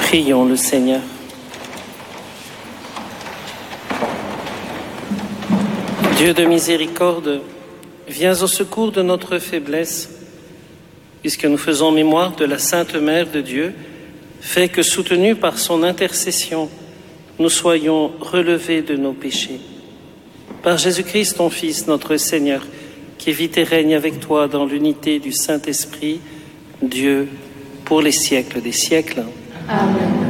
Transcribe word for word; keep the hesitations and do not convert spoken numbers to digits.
Prions le Seigneur. Dieu de miséricorde, viens au secours de notre faiblesse, puisque nous faisons mémoire de la Sainte Mère de Dieu, fais que, soutenus par son intercession, nous soyons relevés de nos péchés. Par Jésus-Christ, ton Fils, notre Seigneur, qui vit et règne avec toi dans l'unité du Saint-Esprit, Dieu, pour les siècles des siècles. Amen.